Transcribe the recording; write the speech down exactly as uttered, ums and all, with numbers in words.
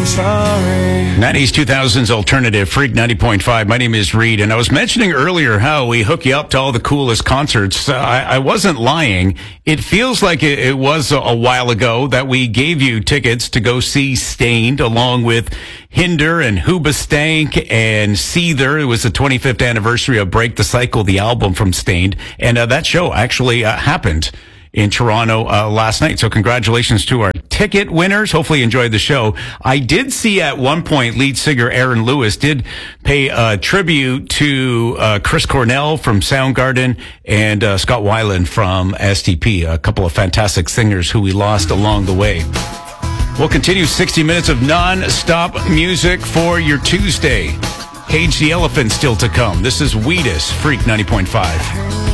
I'm sorry. nineties, two thousands alternative, Freak ninety point five. My name is Reed, and I was mentioning earlier how we hook you up to all the coolest concerts. Uh, I, I wasn't lying. It feels like it, it was a, a while ago that we gave you tickets to go see Stained along with Hinder and Hoobastank and Seether. It was the twenty-fifth anniversary of Break the Cycle, the album from Stained, and uh, that show actually uh, happened in Toronto uh, last night. So congratulations to our ticket winners. Hopefully you enjoyed the show. I did see at one point lead singer Aaron Lewis did pay a tribute to uh, Chris Cornell from Soundgarden and uh, Scott Weiland from S T P, a couple of fantastic singers who we lost along the way. We'll continue sixty minutes of non-stop music for your Tuesday. Cage the Elephant still to come. This is Wheatus, Freak ninety point five.